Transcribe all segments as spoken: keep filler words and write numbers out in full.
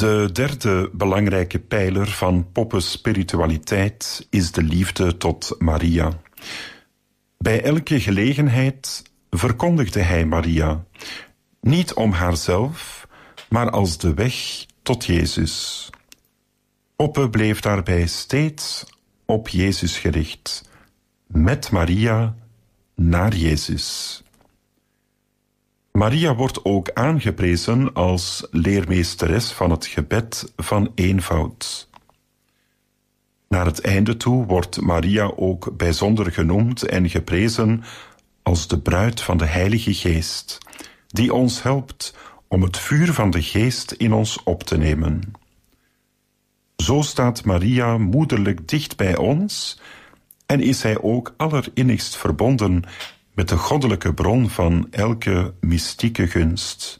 De derde belangrijke pijler van Poppe's spiritualiteit is de liefde tot Maria. Bij elke gelegenheid verkondigde hij Maria, niet om haarzelf, maar als de weg tot Jezus. Poppe bleef daarbij steeds op Jezus gericht, met Maria naar Jezus. Maria wordt ook aangeprezen als leermeesteres van het gebed van eenvoud. Naar het einde toe wordt Maria ook bijzonder genoemd en geprezen als de bruid van de Heilige Geest, die ons helpt om het vuur van de Geest in ons op te nemen. Zo staat Maria moederlijk dicht bij ons en is zij ook allerinnigst verbonden met de goddelijke bron van elke mystieke gunst.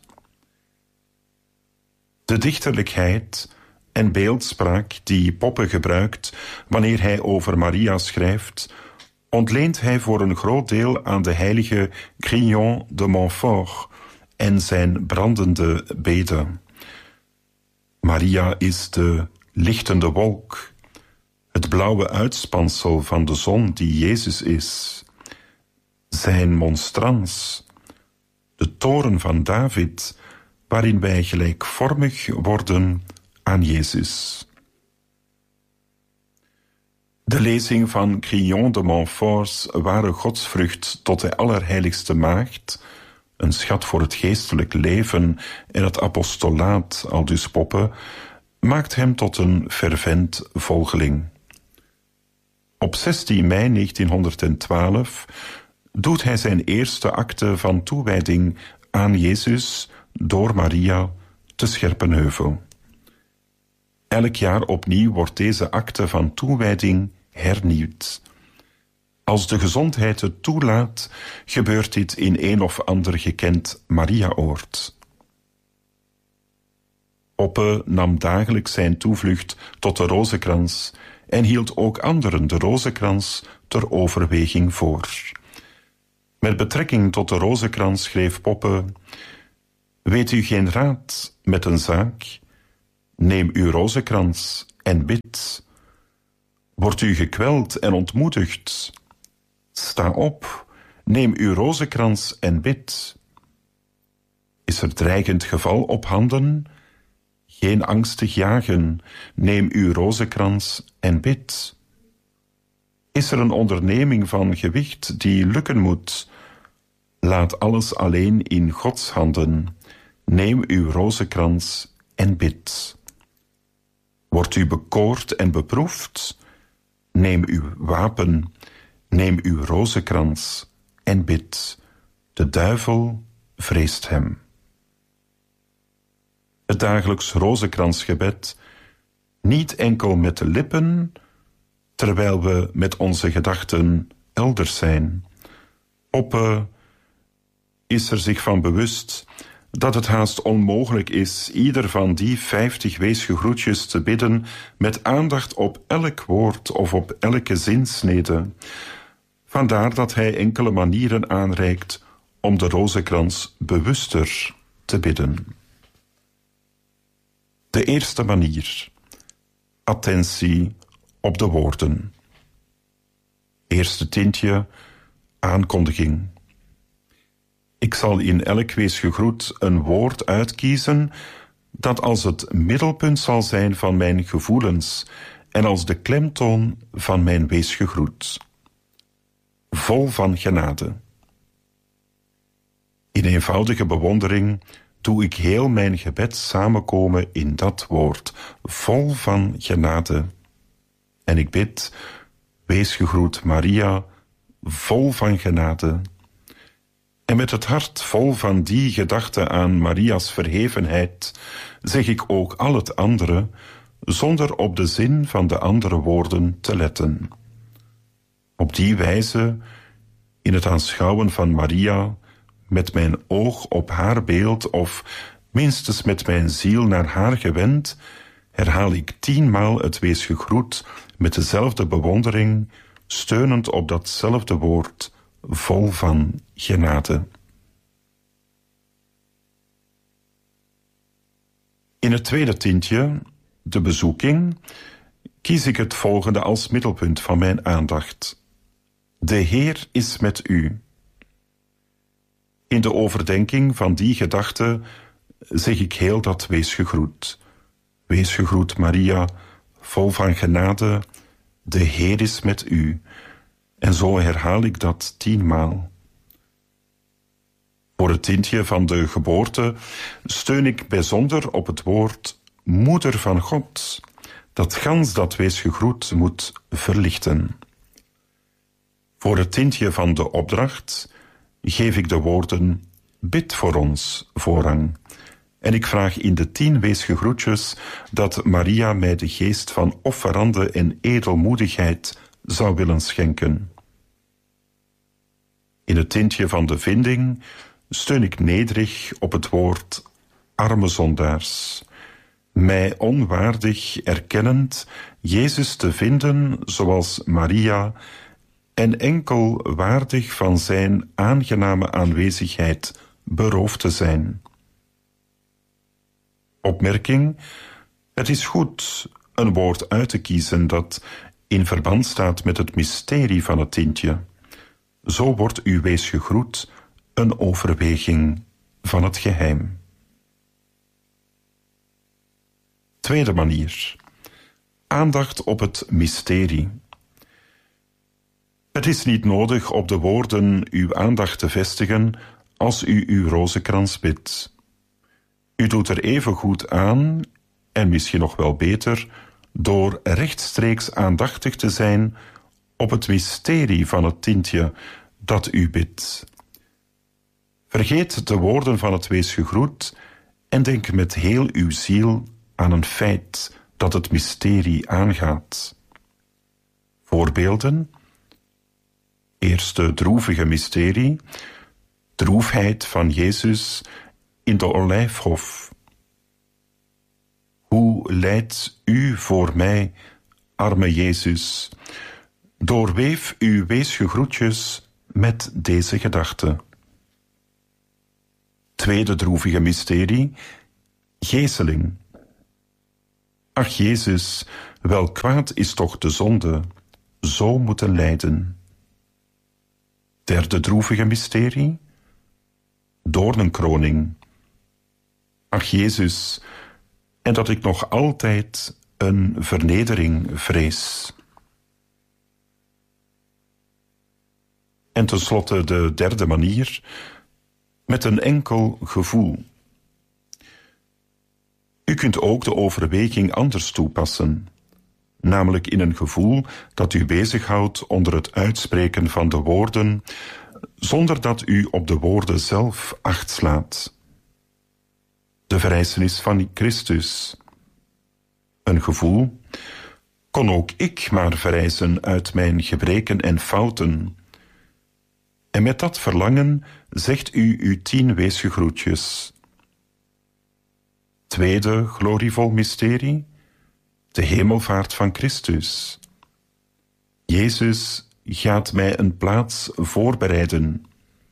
De dichterlijkheid en beeldspraak die Poppe gebruikt wanneer hij over Maria schrijft, ontleent hij voor een groot deel aan de heilige Grignon de Montfort en zijn brandende bede. Maria is de lichtende wolk, het blauwe uitspansel van de zon die Jezus is, zijn monstrans, de toren van David, waarin wij gelijkvormig worden aan Jezus. De lezing van Grignon de Montfort's ware godsvrucht tot de Allerheiligste Maagd, een schat voor het geestelijk leven en het apostolaat, aldus Poppe, maakt hem tot een fervent volgeling. Op zestien mei negentienhonderdtwaalf doet hij zijn eerste akte van toewijding aan Jezus door Maria te Scherpenheuvel. Elk jaar opnieuw wordt deze akte van toewijding hernieuwd. Als de gezondheid het toelaat, gebeurt dit in een of ander gekend Mariaoord. Poppe nam dagelijks zijn toevlucht tot de rozenkrans en hield ook anderen de rozenkrans ter overweging voor. Met betrekking tot de rozenkrans schreef Poppe: weet u geen raad met een zaak? Neem uw rozenkrans en bid. Wordt u gekweld en ontmoedigd? Sta op, neem uw rozenkrans en bid. Is er dreigend geval op handen? Geen angstig jagen, neem uw rozenkrans en bid. Is er een onderneming van gewicht die lukken moet? Laat alles alleen in Gods handen. Neem uw rozenkrans en bid. Wordt u bekoord en beproefd? Neem uw wapen, neem uw rozenkrans en bid. De duivel vreest hem. Het dagelijks rozenkransgebed, niet enkel met de lippen, terwijl we met onze gedachten elders zijn. Poppe is er zich van bewust dat het haast onmogelijk is ieder van die vijftig weesgegroetjes te bidden met aandacht op elk woord of op elke zinsnede. Vandaar dat hij enkele manieren aanreikt om de rozenkrans bewuster te bidden. De eerste manier: attentie op de woorden. Eerste tintje: aankondiging. Ik zal in elk weesgegroet een woord uitkiezen dat als het middelpunt zal zijn van mijn gevoelens en als de klemtoon van mijn weesgegroet. Vol van genade. In eenvoudige bewondering doe ik heel mijn gebed samenkomen in dat woord, vol van genade. En ik bid: weesgegroet Maria, vol van genade. En met het hart vol van die gedachte aan Maria's verhevenheid zeg ik ook al het andere, zonder op de zin van de andere woorden te letten. Op die wijze, in het aanschouwen van Maria, met mijn oog op haar beeld of minstens met mijn ziel naar haar gewend, herhaal ik tienmaal het weesgegroet met dezelfde bewondering, steunend op datzelfde woord, vol van genade. In het tweede tintje, de bezoeking, kies ik het volgende als middelpunt van mijn aandacht. De Heer is met u. In de overdenking van die gedachte zeg ik heel dat wees gegroet. Wees gegroet, Maria, vol van genade, de Heer is met u. En zo herhaal ik dat tienmaal. Voor het tintje van de geboorte steun ik bijzonder op het woord Moeder van God, dat gans dat wees gegroet moet verlichten. Voor het tintje van de opdracht geef ik de woorden bid voor ons voorrang. En ik vraag in de tien weesgegroetjes dat Maria mij de geest van offerande en edelmoedigheid zou willen schenken. In het tintje van de vinding steun ik nederig op het woord arme zondaars, mij onwaardig erkennend Jezus te vinden zoals Maria en enkel waardig van zijn aangename aanwezigheid beroofd te zijn. Opmerking: het is goed een woord uit te kiezen dat in verband staat met het mysterie van het tintje. Zo wordt uw wees gegroet een overweging van het geheim. Tweede manier. Aandacht op het mysterie. Het is niet nodig op de woorden uw aandacht te vestigen als u uw rozenkrans bidt. U doet er even goed aan, en misschien nog wel beter, door rechtstreeks aandachtig te zijn op het mysterie van het tintje dat u bidt. Vergeet de woorden van het wees gegroet en denk met heel uw ziel aan een feit dat het mysterie aangaat. Voorbeelden: eerste droevige mysterie, droefheid van Jezus in de Olijfhof. Hoe lijdt u voor mij, arme Jezus? Doorweef uw weesgegroetjes met deze gedachte. Tweede droevige mysterie, geeseling. Ach Jezus, wel kwaad is toch de zonde, zo moeten lijden. Derde droevige mysterie, doornenkroning. Ach Jezus, en dat ik nog altijd een vernedering vrees. En tenslotte de derde manier, met een enkel gevoel. U kunt ook de overweging anders toepassen, namelijk in een gevoel dat u bezighoudt onder het uitspreken van de woorden, zonder dat u op de woorden zelf acht slaat. De verrijzenis van Christus. Een gevoel: kon ook ik maar verrijzen uit mijn gebreken en fouten. En met dat verlangen zegt u uw tien weesgegroetjes. Tweede glorievol mysterie, de hemelvaart van Christus. Jezus gaat mij een plaats voorbereiden.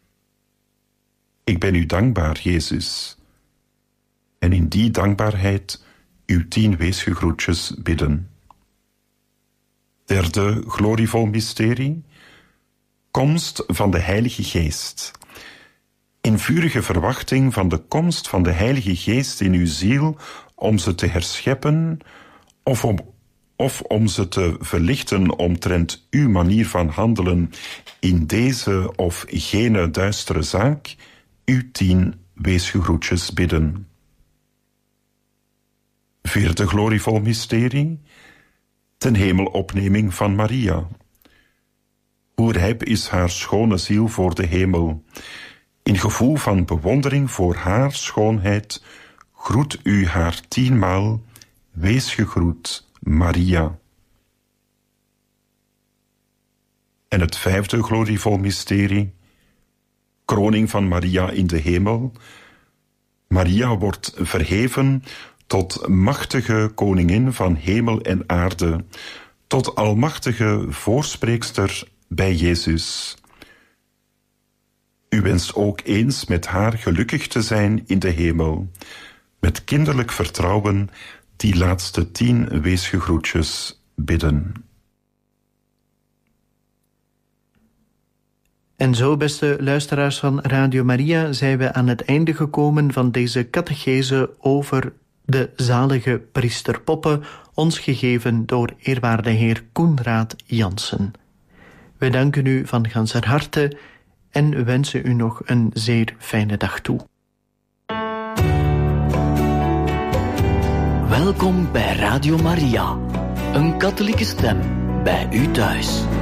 Ik ben u dankbaar, Jezus. En in die dankbaarheid uw tien weesgegroetjes bidden. Derde glorievol mysterie, komst van de Heilige Geest. In vurige verwachting van de komst van de Heilige Geest in uw ziel om ze te herscheppen of om, of om ze te verlichten omtrent uw manier van handelen in deze of gene duistere zaak, uw tien weesgegroetjes bidden. Vierde glorievol mysterie, ten hemelopneming van Maria. Hoe rijp is haar schone ziel voor de hemel. In gevoel van bewondering voor haar schoonheid groet u haar tienmaal, wees gegroet, Maria. En het vijfde glorievol mysterie, kroning van Maria in de hemel. Maria wordt verheven tot machtige koningin van hemel en aarde, tot almachtige voorspreekster bij Jezus. U wenst ook eens met haar gelukkig te zijn in de hemel. met kinderlijk vertrouwen die laatste tien weesgegroetjes bidden. En zo, beste luisteraars van Radio Maria, zijn we aan het einde gekomen van deze catechese over de zalige priester Poppe, ons gegeven door eerwaarde heer Koenraad Jansen. We danken u van ganser harte en wensen u nog een zeer fijne dag toe. Welkom bij Radio Maria, een katholieke stem bij u thuis.